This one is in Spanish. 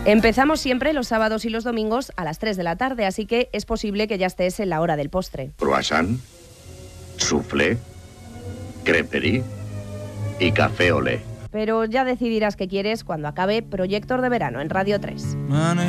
Empezamos siempre los sábados y los domingos a las 3 de la tarde, así que es posible que ya estés en la hora del postre. Croissant, soufflé, crêperie y café au lait. Pero ya decidirás qué quieres cuando acabe Proyectos de Verano en Radio 3.